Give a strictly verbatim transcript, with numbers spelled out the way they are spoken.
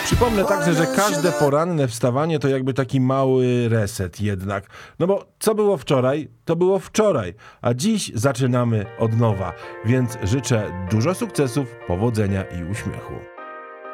Przypomnę także, że każde poranne wstawanie to jakby taki mały reset jednak. No bo co było wczoraj, to było wczoraj, a dziś zaczynamy od nowa. Więc życzę dużo sukcesów, powodzenia i uśmiechu.